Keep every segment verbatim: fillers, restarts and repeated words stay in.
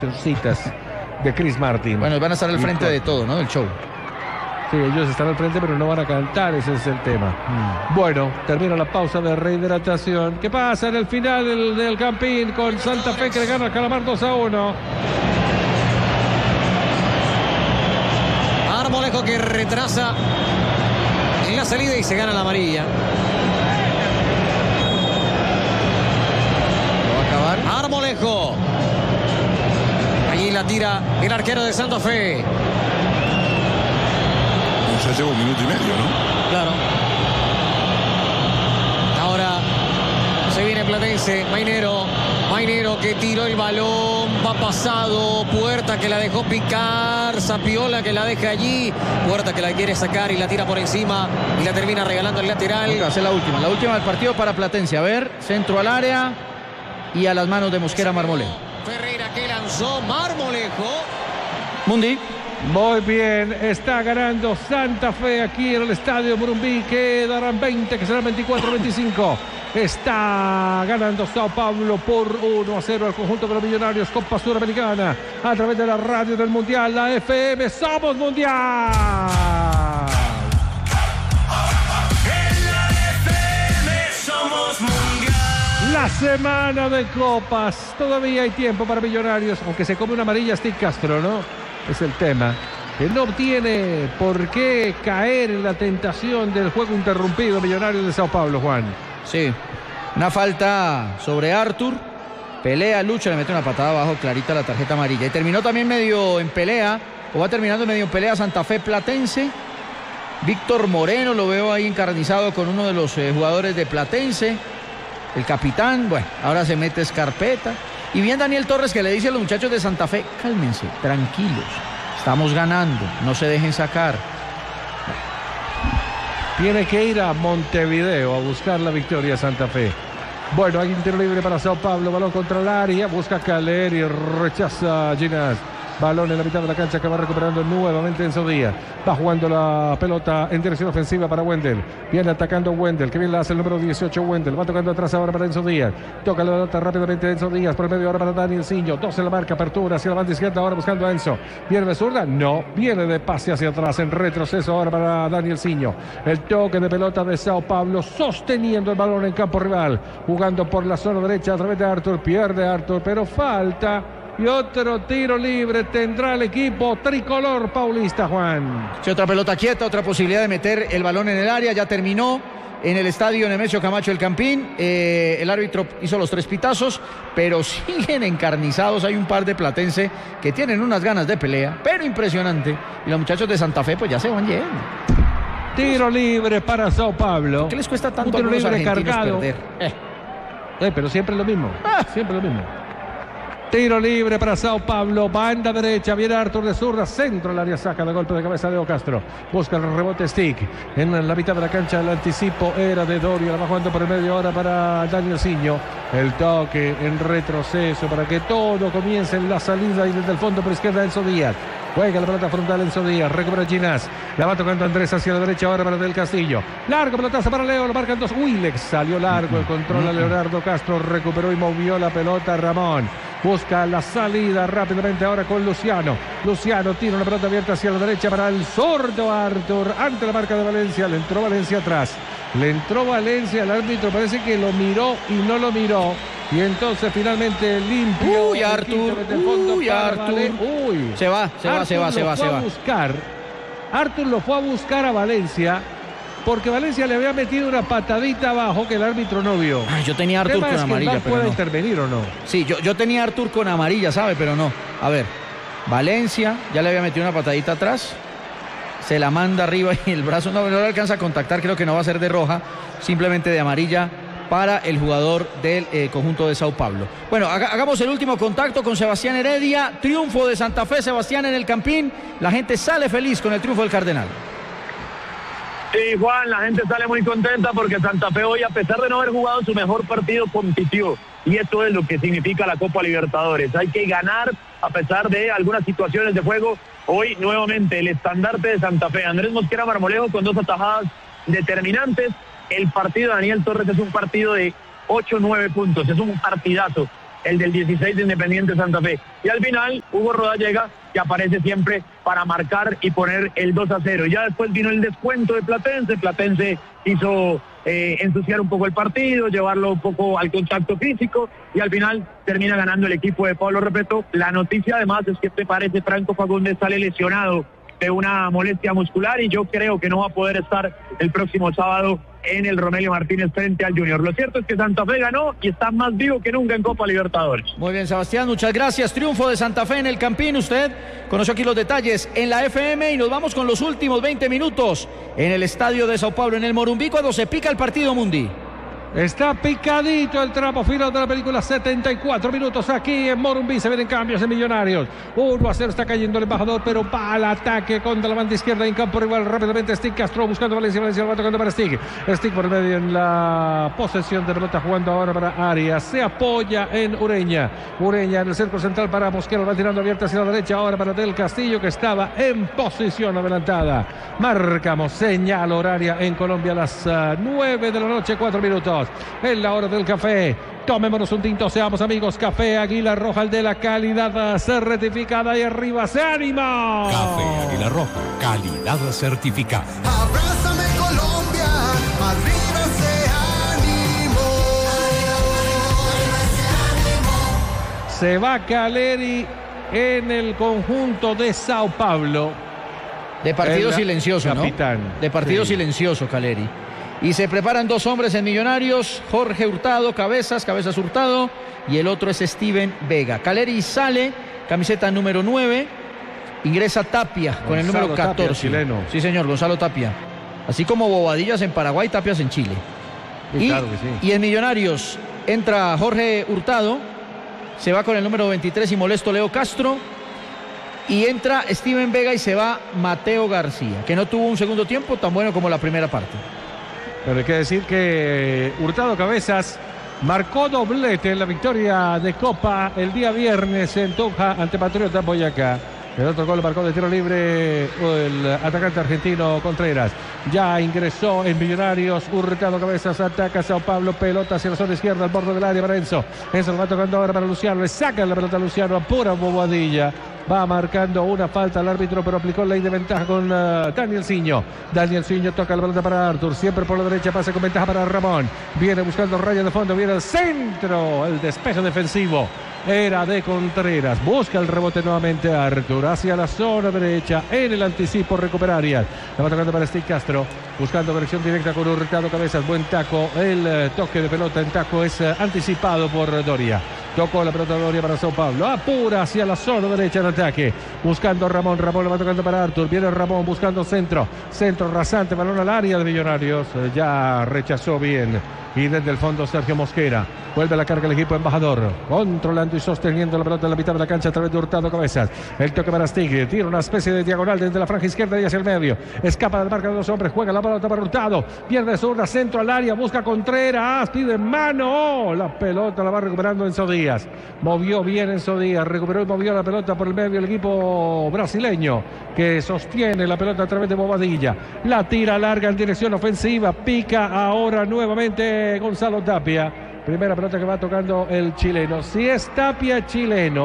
citas de Chris Martin. Bueno, van a estar al frente de todo, ¿no? Del show. Sí, ellos están al frente, pero no van a cantar, ese es el tema. Mm. Bueno, termina la pausa de rehidratación. ¿Qué pasa en el final del, del Campín con Santa Fe, que le gana al Calamar dos a uno? Marmolejo que retrasa en la salida y se gana la amarilla. ¿Lo va a acabar? Marmolejo. Allí la tira el arquero de Santa Fe. Ya lleva un minuto y medio, ¿no? Claro. Ahora se viene Platense. Mainero. Mainero que tiró el balón. Va pasado. Puerta que la dejó picar. Zapiola que la deja allí. Puerta que la quiere sacar y la tira por encima. Y la termina regalando el lateral. Va a ser la última. La última del partido para Platense. A ver, centro al área. Y a las manos de Mosquera Marmolejo. Ferreira que lanzó. Marmolejo. Mundi. Muy bien, está ganando Santa Fe aquí en el estadio Morumbi. Quedarán veinte, que serán veinticuatro a veinticinco. Está ganando Sao Paulo por uno a cero al conjunto de los Millonarios. Copa Suramericana a través de la radio del Mundial, la F M. ¡Somos Mundial! En la F M somos Mundial. La semana de copas. Todavía hay tiempo para Millonarios, aunque se come una amarilla Steve Castro, ¿no? Es el tema, que no tiene por qué caer en la tentación del juego interrumpido Millonarios de Sao Paulo, Juan. Sí, una falta sobre Arthur, pelea, lucha, le mete una patada abajo, clarita la tarjeta amarilla. Y terminó también medio en pelea, o va terminando medio en pelea Santa Fe Platense. Víctor Moreno lo veo ahí encarnizado con uno de los eh, jugadores de Platense, el capitán. Bueno, ahora se mete Escarpeta. Y bien Daniel Torres, que le dice a los muchachos de Santa Fe: cálmense, tranquilos, estamos ganando, no se dejen sacar. Tiene que ir a Montevideo a buscar la victoria Santa Fe. Bueno, hay un tiro libre para Sao Paulo, balón contra el área, busca Caler y rechaza Ginás. Balón en la mitad de la cancha que va recuperando nuevamente Enzo Díaz. Va jugando la pelota en dirección ofensiva para Wendel. Viene atacando Wendel, que bien la hace el número dieciocho Wendel. Va tocando atrás ahora para Enzo Díaz. Toca la pelota rápidamente Enzo Díaz. Por el medio ahora para Daniel Ciño. dos en la marca, apertura hacia la banda izquierda. Ahora buscando a Enzo. ¿Viene de zurda? No. Viene de pase hacia atrás. En retroceso ahora para Daniel Ciño. El toque de pelota de Sao Paulo, sosteniendo el balón en campo rival. Jugando por la zona derecha a través de Arthur. Pierde Arthur, pero falta. Y otro tiro libre tendrá el equipo tricolor paulista, Juan. Sí, otra pelota quieta, otra posibilidad de meter el balón en el área. Ya terminó en el estadio Nemesio Camacho El Campín. Eh, el árbitro hizo los tres pitazos, pero siguen encarnizados. Hay un par de Platense que tienen unas ganas de pelea, pero impresionante. Y los muchachos de Santa Fe pues ya se van yendo. Tiro libre para Sao Paulo. ¿Qué les cuesta tanto un tiro a los libre argentinos cargado? perder? Eh. Eh, pero siempre lo mismo. Ah, siempre lo mismo. Tiro libre para Sao Paulo, banda derecha, viene Arthur de zurda, centro, el área saca de golpe de cabeza de Leo Castro, busca el rebote Stick, en la mitad de la cancha el anticipo era de Dorio, la va jugando por el medio ahora para Daniel Ciño, el toque en retroceso para que todo comience en la salida y desde el fondo por izquierda Enzo Díaz. Juega la pelota frontal Enzo Díaz, recupera Ginás, la va tocando Andrés hacia la derecha ahora para Del Castillo. Largo pelotazo para Leo, lo marcan dos. Wilex salió largo, el control a Leonardo Castro, recuperó y movió la pelota Ramón. Busca la salida rápidamente ahora con Luciano. Luciano tira una pelota abierta hacia la derecha para el zurdo Arthur. Ante la marca de Valencia, le entró Valencia atrás. Le entró Valencia, el árbitro parece que lo miró y no lo miró. Y entonces finalmente limpio. Uy, Arthur. Uy, Arthur. Uy. Se va, se va, se va, se va, se va. A buscar. Arthur lo fue a buscar a Valencia, porque Valencia le había metido una patadita abajo que el árbitro no vio. Ay, yo tenía a Arthur con amarilla, pero puede no. intervenir o no. Sí, yo, yo tenía a Arthur con amarilla, ¿sabe? Pero no. A ver, Valencia ya le había metido una patadita atrás. Se la manda arriba y el brazo no, no le alcanza a contactar. Creo que no va a ser de roja, simplemente de amarilla para el jugador del eh, conjunto de Sao Paulo. Bueno, haga, hagamos el último contacto con Sebastián Heredia. Triunfo de Santa Fe, Sebastián, en el Campín. La gente sale feliz con el triunfo del Cardenal. Sí, Juan, la gente sale muy contenta porque Santa Fe hoy, a pesar de no haber jugado su mejor partido, compitió. Y esto es lo que significa la Copa Libertadores. Hay que ganar a pesar de algunas situaciones de juego. Hoy, nuevamente, el estandarte de Santa Fe, Andrés Mosquera Marmolejo, con dos atajadas determinantes. El partido de Daniel Torres es un partido de ocho o nueve puntos, es un partidazo. el del dieciséis de Independiente Santa Fe. Y al final, Hugo Rodallega, que aparece siempre para marcar y poner el dos a cero. Ya después vino el descuento de Platense. Platense hizo eh, ensuciar un poco el partido, llevarlo un poco al contacto físico, y al final termina ganando el equipo de Pablo Repeto. La noticia además es que te parece Franco Fagundes sale lesionado de una molestia muscular y yo creo que no va a poder estar el próximo sábado en el Romelio Martínez frente al Junior. Lo cierto es que Santa Fe ganó y está más vivo que nunca en Copa Libertadores. Muy bien, Sebastián, muchas gracias. Triunfo de Santa Fe en el Campín. Usted conoció aquí los detalles en la F M y nos vamos con los últimos veinte minutos en el estadio de Sao Paulo, en el Morumbí, cuando se pica el partido, Mundi. Está picadito el tramo final de la película, setenta y cuatro minutos aquí en Morumbí, se vienen cambios en Millonarios, uno a cero está cayendo el embajador, pero va al ataque contra la banda izquierda en campo rival, rápidamente Stick Castro buscando Valencia, Valencia va tocando para Stick, Stick por medio en la posesión de pelota, jugando ahora para Arias, se apoya en Ureña, Ureña en el cerco central para Mosquera, va tirando abierta hacia la derecha, ahora para Del Castillo que estaba en posición adelantada, marcamos señal horaria en Colombia a las uh, nueve de la noche, cuatro minutos. En la hora del café, tomémonos un tinto, seamos amigos. Café Águila Roja, el de la calidad certificada, y arriba se anima. Café Águila Roja, calidad certificada. Abrázame Colombia, arriba se animó. Se va Caleri en el conjunto de Sao Paulo. De partido el silencioso, capitán. ¿no? De partido sí. silencioso, Caleri. Y se preparan dos hombres en Millonarios, Jorge Hurtado, Cabezas, Cabezas Hurtado, y el otro es Steven Vega. Caleri sale, camiseta número nueve, ingresa Tapia con Gonzalo el número catorce. Tapia, chileno. Sí, señor, Gonzalo Tapia. Así como Bobadillas en Paraguay, Tapias en Chile. Sí, y, claro que sí. y en Millonarios entra Jorge Hurtado, se va con el número veintitrés y molesto Leo Castro, y entra Steven Vega y se va Mateo García, que no tuvo un segundo tiempo tan bueno como la primera parte. Pero hay que decir que Hurtado Cabezas marcó doblete en la victoria de Copa el día viernes en Tunja ante Patriota Boyacá. El otro gol marcó de tiro libre el atacante argentino Contreras. Ya ingresó en Millonarios. Hurtado Cabezas ataca Sao Paulo. Pelota hacia la zona izquierda al borde del área para Enzo. Enzo lo va tocando ahora para Luciano. Le saca la pelota a Luciano. Apura Bobadilla. Va marcando una falta al árbitro, pero aplicó ley de ventaja con uh, Daniel Ciño. Daniel Ciño toca la pelota para Arthur. Siempre por la derecha, pasa con ventaja para Ramón. Viene buscando raya de fondo. Viene al centro. El despeje defensivo era de Contreras. Busca el rebote nuevamente Arthur. Hacia la zona derecha. En el anticipo recupera Arias. La va tocando para Steve Castro. Buscando conexión directa con Hurtado Cabezas. Buen taco. El uh, toque de pelota en taco es uh, anticipado por Doria. Tocó la pelota de Doria para Sao Paulo. Apura hacia la zona derecha en ataque. Buscando Ramón. Ramón le va tocando para Arthur. Viene Ramón buscando centro. Centro rasante. Balón al área de Millonarios. Ya rechazó bien. Y desde el fondo Sergio Mosquera. Vuelve a la carga el equipo embajador. Controlando y sosteniendo la pelota en la mitad de la cancha a través de Hurtado Cabezas. El toque para Stigri. Tira una especie de diagonal desde la franja izquierda y hacia el medio. Escapa del marca de dos hombres. Juega la pelota para Hurtado. Pierde zurda. Centro al área. Busca Contreras. Pide mano. La pelota la va recuperando Enzo Díaz. Movió bien Enzo Díaz. Recuperó y movió la pelota por el medio el equipo brasileño, que sostiene la pelota a través de Bobadilla. La tira larga en dirección ofensiva. Pica ahora nuevamente Gonzalo Tapia. Primera pelota que va tocando el chileno. Si es Tapia, chileno.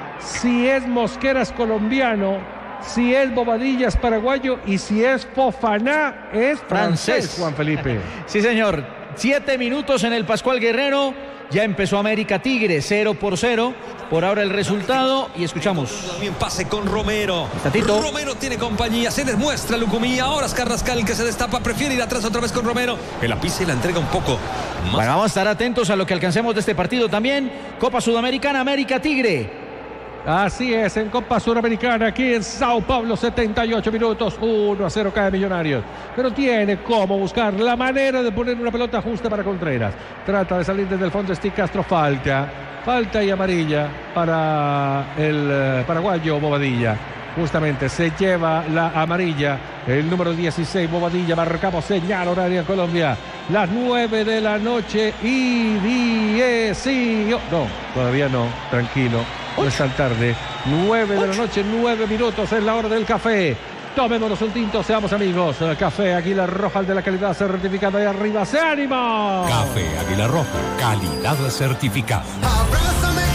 Si es Mosqueras, colombiano. Si es Bobadillas, paraguayo. Y si es Fofaná, es francés, francés Juan Felipe. Sí, señor. Siete minutos en el Pascual Guerrero. Ya empezó América Tigre, cero por cero. Por ahora el resultado y escuchamos. También pase con Romero. Tatito. Romero tiene compañía, se demuestra Lucumí. Ahora es Carrascal que se destapa, prefiere ir atrás otra vez con Romero. Que la pisa y la entrega un poco más. Bueno, vamos a estar atentos a lo que alcancemos de este partido también. Copa Sudamericana, América Tigre. Así es, en Copa Suramericana, aquí en Sao Paulo, setenta y ocho minutos, uno a cero cae Millonarios. Pero tiene cómo buscar la manera de poner una pelota justa para Contreras. Trata de salir desde el fondo Steve Castro, falta. Falta y amarilla para el paraguayo Bobadilla. Justamente se lleva la amarilla el número dieciséis, Bobadilla. Marcamos señal horaria en Colombia. Las nueve de la noche y dieciocho. No, todavía no, tranquilo. No es tan tarde. nueve de la noche, nueve minutos es la hora del café. Tomémonos un tinto, seamos amigos. Café Águila Roja, el de la calidad certificada. Y arriba se anima. Café Águila Roja, calidad certificada. Abrázame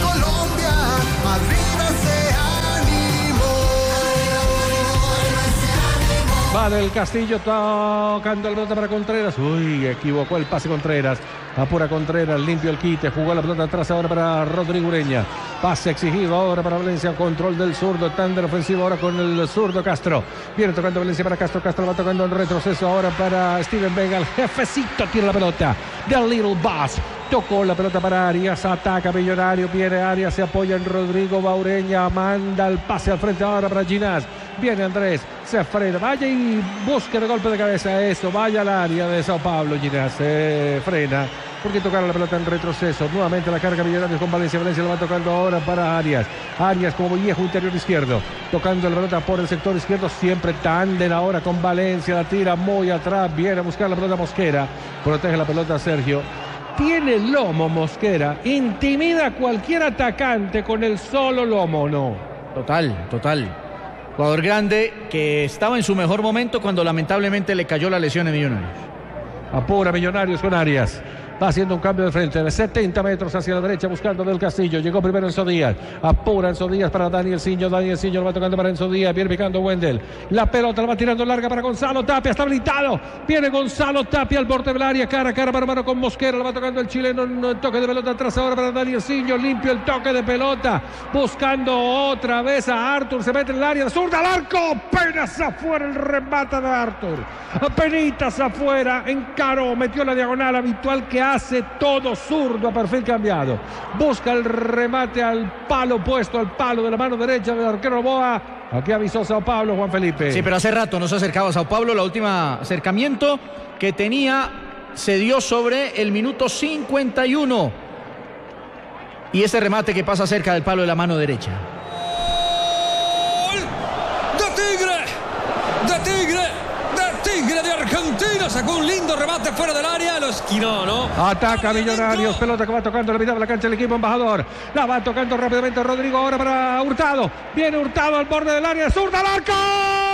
Va del Castillo tocando el pelota para Contreras. Uy, equivocó el pase Contreras. Apura Contreras, limpio el quite. Jugó la pelota atrás ahora para Rodrigo Ureña. Pase exigido ahora para Valencia. Control del zurdo. Tándem ofensivo ahora con el zurdo Castro. Viene tocando Valencia para Castro. Castro va tocando en retroceso ahora para Steven Vega. El jefecito tiene la pelota. The Little Boss. Tocó la pelota para Arias. Ataca Millonario. Viene Arias. Se apoya en Rodrigo Baureña. Manda el pase al frente ahora para Ginás. Viene Andrés. Se frena. Vaya y busque el golpe de cabeza. Eso. Vaya al área de Sao Paulo. Ginás se frena. Porque tocaron la pelota en retroceso. Nuevamente la carga Millonarios con Valencia. Valencia lo va tocando ahora para Arias. Arias como viejo interior izquierdo. Tocando la pelota por el sector izquierdo. Siempre Tándem ahora con Valencia. La tira muy atrás. Viene a buscar la pelota Mosquera. Protege la pelota Sergio. Tiene lomo Mosquera. Intimida a cualquier atacante con el solo lomo, ¿no? Total, total. Jugador grande que estaba en su mejor momento cuando lamentablemente le cayó la lesión de Millonarios. Apura Millonarios con Arias. Va haciendo un cambio de frente de setenta metros hacia la derecha buscando del Castillo. Llegó primero Enzo Díaz. Apura Enzo Díaz para Daniel Siño. Daniel Siño lo va tocando para Enzo Díaz. Viene picando Wendel. La pelota la va tirando larga para Gonzalo Tapia. Está habilitado. Viene Gonzalo Tapia al borde del área. Cara a cara para mano con Mosquera. Lo va tocando el chileno. Un toque de pelota atrás ahora para Daniel Siño. Limpio el toque de pelota. Buscando otra vez a Arthur. Se mete en el área. Zurda al arco. Apenas afuera el remate de Arthur. Apenitas afuera. Encaró. Metió la diagonal habitual que hace todo zurdo a perfil cambiado. Busca el remate al palo puesto, al palo de la mano derecha del arquero Boa. Aquí avisó Sao Paulo, Juan Felipe. Sí, pero hace rato no se acercaba a Sao Paulo. La última acercamiento que tenía se dio sobre el minuto cincuenta y uno. Y ese remate que pasa cerca del palo de la mano derecha. ¡Gol de Tigre! ¡De Tigre! Tigre de Argentina sacó un lindo remate fuera del área, lo esquinó, ¿no? Ataca Millonarios, pelota que va tocando la mitad de la cancha el equipo embajador. La va tocando rápidamente Rodrigo ahora para Hurtado. Viene Hurtado al borde del área, zurda al arco.